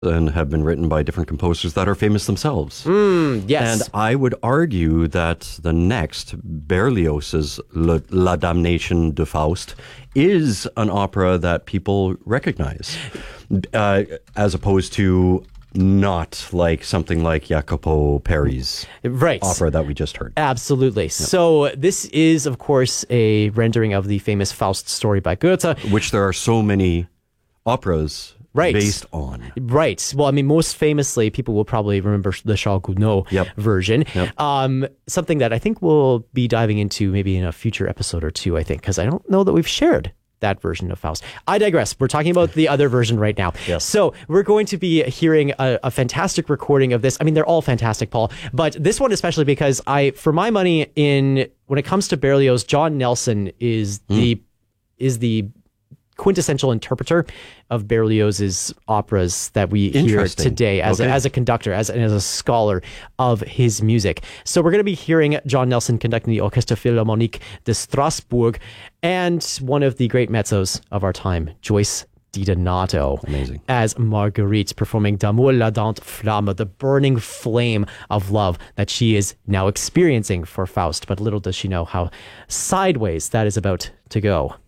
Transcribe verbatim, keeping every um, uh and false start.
and have been written by different composers that are famous themselves. Mm, yes. And I would argue that the next, Berlioz's La, La Damnation de Faust, is an opera that people recognize, uh, as opposed to not like something like Jacopo Peri's right. opera that we just heard. Absolutely. Yep. So this is, of course, a rendering of the famous Faust story by Goethe. Which there are so many operas right. based on. Right. Well, I mean, most famously, people will probably remember the Charles Gounod yep. version. Yep. Um, something that I think we'll be diving into maybe in a future episode or two, I think, because I don't know that we've shared that version of Faust. I digress. We're talking about the other version right now. Yes. So we're going to be hearing a, a fantastic recording of this. I mean, they're all fantastic, Paul, but this one especially because I, for my money, in when it comes to Berlioz, John Nelson is mm. the is the quintessential interpreter of Berlioz's operas that we hear today as, okay. a, as a conductor, as, as a scholar of his music. So we're going to be hearing John Nelson conducting the Orchestre Philharmonique de Strasbourg and one of the great mezzos of our time, Joyce DiDonato. Amazing. As Marguerite, performing D'amour l'ardente flamme, the burning flame of love that she is now experiencing for Faust. But little does she know how sideways that is about to go.